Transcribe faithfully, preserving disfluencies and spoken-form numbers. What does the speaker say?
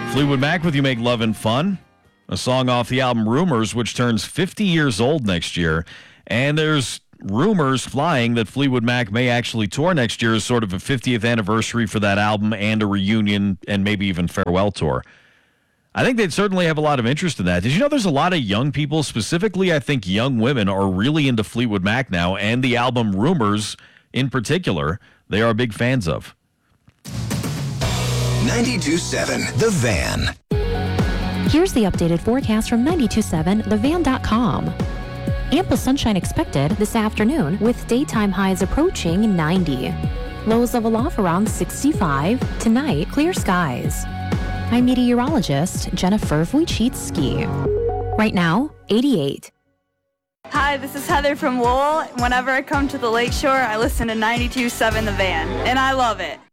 Fleetwood Mac with You Make Lovin' Fun, a song off the album Rumors, which turns fifty years old next year. And there's rumors flying that Fleetwood Mac may actually tour next year as sort of a fiftieth anniversary for that album and a reunion and maybe even farewell tour. I think they'd certainly have a lot of interest in that. Did you know there's a lot of young people, specifically I think young women, are really into Fleetwood Mac now, and the album Rumors in particular, they are big fans of. ninety-two point seven The Van. Here's the updated forecast from ninety-two point seven the van dot com. Ample sunshine expected this afternoon with daytime highs approaching ninety. Lows level off around sixty-five. Tonight, clear skies. I'm meteorologist Jennifer Wojcicki. Right now, eighty-eight. Hi, this is Heather from Lowell. Whenever I come to the lakeshore, I listen to ninety-two point seven The Van, and I love it.